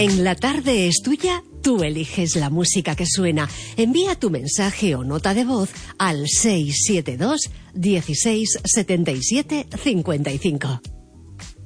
En La Tarde es Tuya, tú eliges la música que suena. Envía tu mensaje o nota de voz al 672 16 77 55.